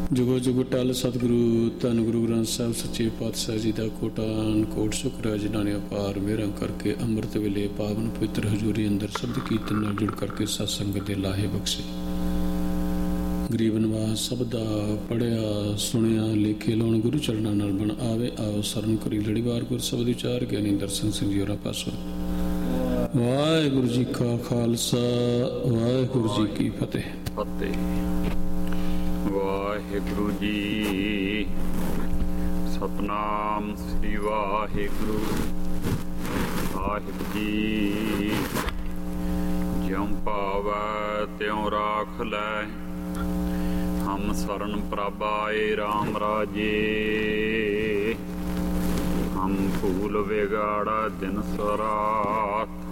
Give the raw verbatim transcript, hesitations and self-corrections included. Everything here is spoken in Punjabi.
ਜੁਗੋ ਜੁਗ ਟਲ ਸਤਿਗੁਰੂ ਧੰਨ ਗੁਰੂ ਗ੍ਰੰਥ ਸਾਹਿਬ ਸੱਚੇ ਪਾਤਸ਼ਾਹ ਜੀ ਦਾ ਕੋਟਾਨ ਕੋਟ ਸ਼ੁਕਰ ਹੈ, ਜਿਨ੍ਹਾਂ ਨੇ ਅਪਾਰ ਮਿਹਰਾਂ ਕਰਕੇ ਅੰਮ੍ਰਿਤ ਵੇਲੇ ਪਾਵਨ ਪਵਿੱਤਰ ਹਜ਼ੂਰੀ ਅੰਦਰ ਸ਼ਬਦ ਕੀਰਤਨ ਨਾਲ ਜੁੜ ਕਰਕੇ ਸਤ ਸੰਗਤ ਦੇ ਲਾਹੇ ਬਖਸ਼ੇ। ਗਰੀਬ ਨਵਾਜ਼ ਸਭ ਦਾ ਪੜ੍ਹਿਆ ਸੁਣਿਆ ਲੇਖੇ ਲਾਉਣ ਗੁਰੂ ਚਰਨਾਂ ਨਾਲ ਬਣ ਆਵੇ। ਆਓ ਸਰਨ ਕਰੀ ਲੜੀਵਾਰ ਗੁਰ ਸ਼ਬਦ ਵਿਚਾਰ ਗਿਆਨੀ ਦਰਸ਼ਨ ਸਿੰਘ ਜੀ ਹੋਰਾਂ ਪਾਸੋਂ। ਵਾਹਿਗੁਰੂ ਜੀ ਕਾ ਖਾਲਸਾ ਵਾਹਿਗੁਰੂ ਜੀ ਕੀ ਫਤਿਹ। ਫਤਿਹ। ਵਾਹਿਗੁਰੂ ਜੀ ਸਤਨਾਮ ਸ੍ਰੀ ਵਾਹਿਗੁਰੂ ਸਾਹਿਬ ਜੀ। ਜਿਉਂ ਭਾਵੈ ਤਿਉਂ ਰਾਖ ਲੈ, ਹਮ ਸਰਨ ਪ੍ਰਭ ਆਏ ਰਾਮ ਰਾਜੇ। ਹਮ ਭੂਲ ਵਿਗਾੜਾ ਦਿਨ ਸਰਾਤ,